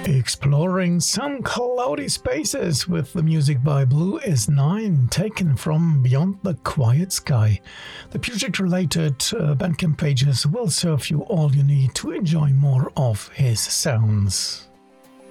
Exploring some cloudy spaces with the music by Blue is 9, taken from Beyond the Quiet Sky. The project-related Bandcamp pages will serve you all you need to enjoy more of his sounds.